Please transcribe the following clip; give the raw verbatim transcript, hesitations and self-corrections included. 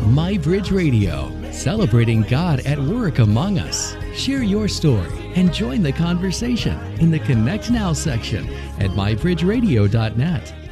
MyBridge Radio, celebrating God at work among us. Share your story and join the conversation in the Connect Now section at my bridge radio dot net.